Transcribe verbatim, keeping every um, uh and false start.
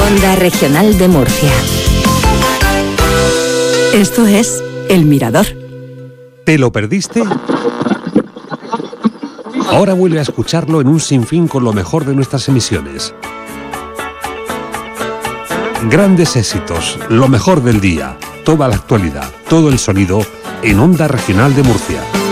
Onda Regional de Murcia. Esto es El Mirador. ¿Te lo perdiste? Ahora vuelve a escucharlo en un sinfín con lo mejor de nuestras emisiones. Grandes éxitos, lo mejor del día, toda la actualidad, todo el sonido en Onda Regional de Murcia.